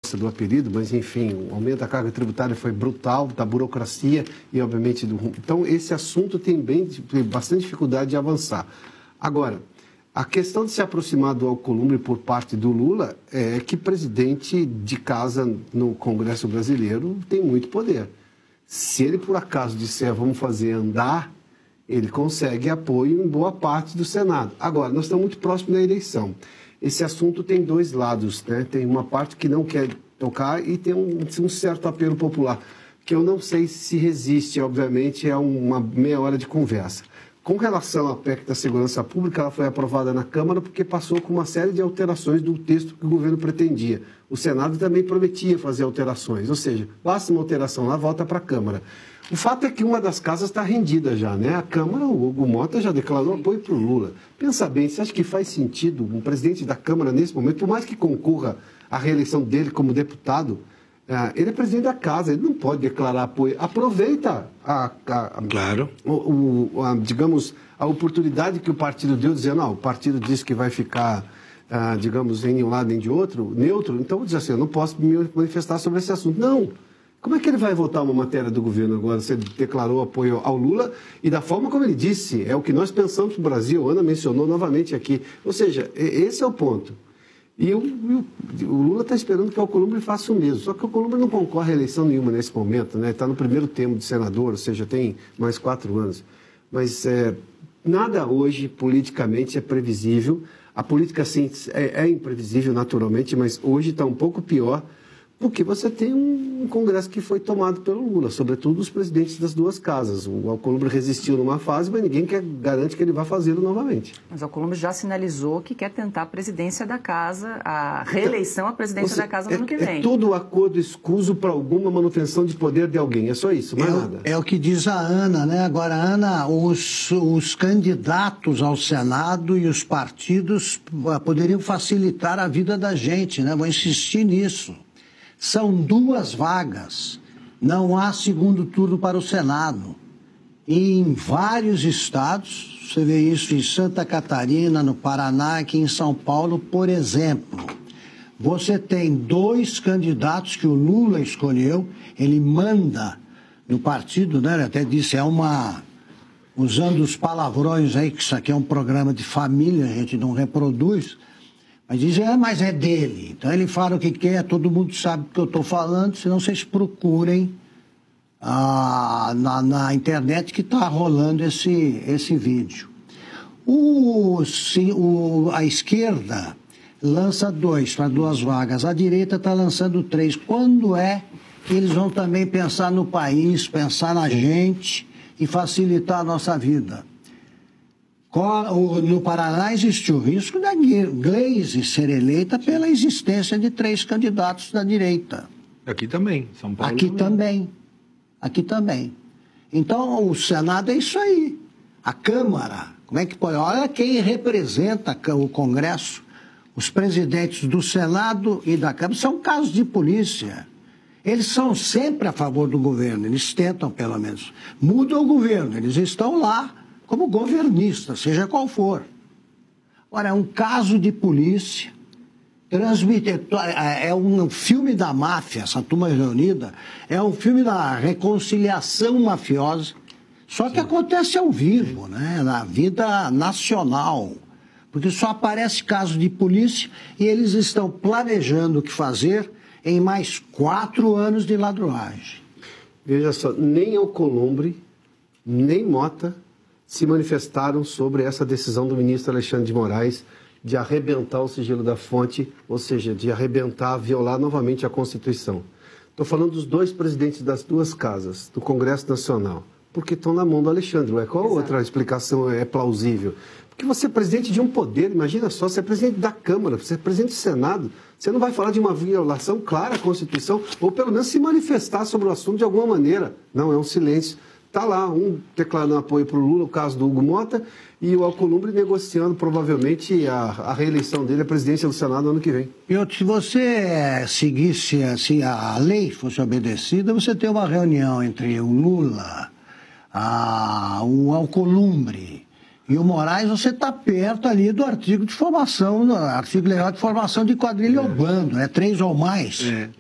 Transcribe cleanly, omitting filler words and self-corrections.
gosta do apelido, mas enfim, o aumento da carga tributária foi brutal, da burocracia e obviamente do... Então esse assunto tem bastante dificuldade de avançar. Agora, a questão de se aproximar do Alcolumbre por parte do Lula é que presidente de casa no Congresso brasileiro tem muito poder. Se ele por acaso disser vamos fazer andar, ele consegue apoio em boa parte do Senado. Agora, nós estamos muito próximos da eleição. Esse assunto tem dois lados, né? Tem uma parte que não quer tocar e tem um certo apelo popular, que eu não sei se resiste, obviamente, a uma meia hora de conversa. Com relação à PEC da Segurança Pública, ela foi aprovada na Câmara porque passou com uma série de alterações do texto que o governo pretendia. O Senado também prometia fazer alterações, ou seja, basta uma alteração lá, volta para a Câmara. O fato é que uma das casas está rendida já, né? A Câmara, o Hugo Mota já declarou apoio para o Lula. Pensa bem, você acha que faz sentido um presidente da Câmara nesse momento, por mais que concorra à reeleição dele como deputado, ele é presidente da casa, ele não pode declarar apoio. Aproveita digamos, a oportunidade que o partido deu, dizendo, não, o partido disse que vai ficar, digamos, em um lado nem de outro, neutro, então diz assim, eu não posso me manifestar sobre esse assunto. Não! Como é que ele vai votar uma matéria do governo agora? Você declarou apoio ao Lula e da forma como ele disse, é o que nós pensamos no Brasil, a Ana mencionou novamente aqui. Ou seja, esse é o ponto. E o Lula está esperando que o Alcolumbre faça o mesmo. Só que o Alcolumbre não concorre a eleição nenhuma nesse momento, né? Está no primeiro termo de senador, ou seja, tem mais 4 anos. Mas nada hoje, politicamente, é previsível. A política, sim, é imprevisível naturalmente, mas hoje está um pouco pior, porque você tem um Congresso que foi tomado pelo Lula, sobretudo os presidentes das duas casas. O Alcolumbre resistiu numa fase, mas ninguém garante que ele vai fazê-lo novamente. Mas o Alcolumbre já sinalizou que quer tentar a presidência da casa, a reeleição à presidência da casa no ano que vem. É todo acordo escuso para alguma manutenção de poder de alguém, é só isso, mais nada. É o que diz a Ana, né? Agora, Ana, os candidatos ao Senado e os partidos poderiam facilitar a vida da gente, né? Vou insistir nisso. São 2 vagas, não há segundo turno para o Senado. E em vários estados, você vê isso em Santa Catarina, no Paraná, aqui em São Paulo, por exemplo. Você tem 2 candidatos que o Lula escolheu, ele manda no partido, né? Ele até disse, usando os palavrões aí, que isso aqui é um programa de família, a gente não reproduz, mas dizem, mas é dele. Então ele fala o que quer, todo mundo sabe do que eu estou falando, senão vocês procurem na internet que está rolando esse vídeo. A esquerda lança 2 para 2 vagas, a direita está lançando 3. Quando é que eles vão também pensar no país, pensar na gente e facilitar a nossa vida? No Paraná existe o risco da Gleisi ser eleita pela existência de 3 candidatos da direita. Aqui também, São Paulo. Aqui também. Então, o Senado é isso aí. A Câmara, como é que pode? Olha quem representa o Congresso. Os presidentes do Senado e da Câmara são casos de polícia. Eles são sempre a favor do governo, eles tentam, pelo menos. Mudam o governo, eles estão lá como governistas, seja qual for. Ora, é um caso de polícia, é um filme da máfia, essa turma reunida, é um filme da reconciliação mafiosa, só que acontece ao vivo, né, na vida nacional, porque só aparece caso de polícia e eles estão planejando o que fazer em mais 4 anos de ladruagem. Veja só, nem Alcolumbre, nem Mota se manifestaram sobre essa decisão do ministro Alexandre de Moraes de arrebentar o sigilo da fonte, ou seja, de arrebentar, violar novamente a Constituição. Estou falando dos 2 presidentes das 2 casas, do Congresso Nacional, porque estão na mão do Alexandre. Qual outra explicação é plausível? Porque você é presidente de um poder, imagina só, você é presidente da Câmara, você é presidente do Senado, você não vai falar de uma violação clara à Constituição, ou pelo menos se manifestar sobre o assunto de alguma maneira. Não, é um silêncio. Está lá, um declarando apoio para o Lula, o caso do Hugo Mota, e o Alcolumbre negociando provavelmente a reeleição dele à presidência do Senado no ano que vem. E se você seguisse, assim, a lei fosse obedecida, você tem uma reunião entre o Lula, o Alcolumbre e o Moraes, você está perto ali do artigo de formação, artigo legal de formação de quadrilha ou bando, 3 ou mais.